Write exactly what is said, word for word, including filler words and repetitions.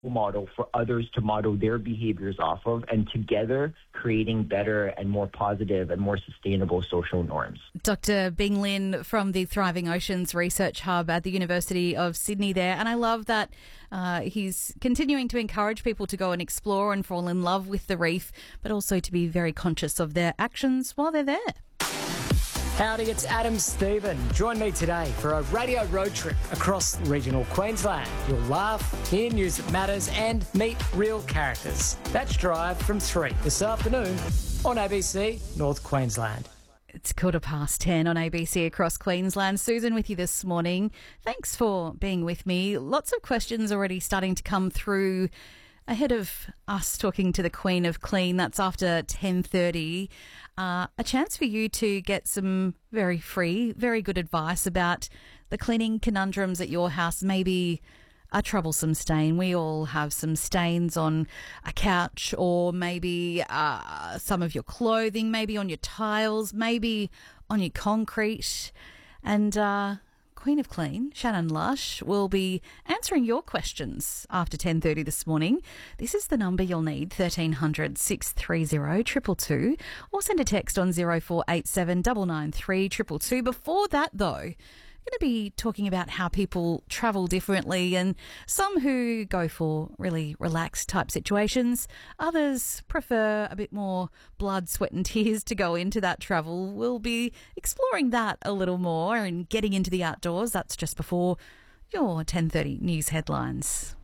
model for others to model their behaviors off of, and together creating better and more positive and more sustainable social norms. Doctor Bing Lin from the Thriving Oceans Research Hub at the University of Sydney there. And I love that uh, he's continuing to encourage people to go and explore and fall in love with the reef, but also to be very conscious of their actions while they're there. Howdy, it's Adam Stephen. Join me today for a radio road trip across regional Queensland. You'll laugh, hear news that matters and meet real characters. That's Drive from three this afternoon on A B C North Queensland. It's quarter past ten on A B C across Queensland. Susan with you this morning. Thanks for being with me. Lots of questions already starting to come through ahead of us talking to the Queen of Clean. That's after ten thirty. Uh, a chance for you to get some very free, very good advice about the cleaning conundrums at your house. Maybe a troublesome stain. We all have some stains on a couch, or maybe uh, some of your clothing, maybe on your tiles, maybe on your concrete. And uh, Queen of Clean, Shannon Lush, will be answering your questions after ten thirty this morning. This is the number you'll need, thirteen hundred, six three zero, two two two, or send a text on zero four eight seven, nine nine three, two two two. Before that, though, I'm going to be talking about how people travel differently, and some who go for really relaxed type situations, others prefer a bit more blood, sweat and tears to go into that travel. We'll be exploring that a little more and getting into the outdoors. That's just before your ten thirty news headlines.